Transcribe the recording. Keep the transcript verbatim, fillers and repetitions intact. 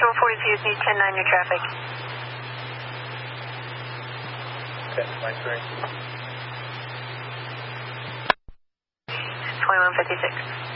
one forty views, need ten nine, your traffic. Okay, my three. twenty-one fifty-six.